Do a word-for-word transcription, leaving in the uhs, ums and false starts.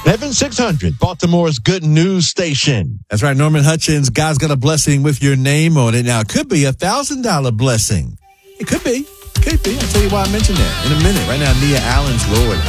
Heaven six hundred, Baltimore's good news station. That's right, Norman Hutchins. God's got a blessing with your name on it. Now, it could be a one thousand dollars blessing. It could be. Could be. I'll tell you why I mentioned that in a minute. Right now, Nia Allen's Lord.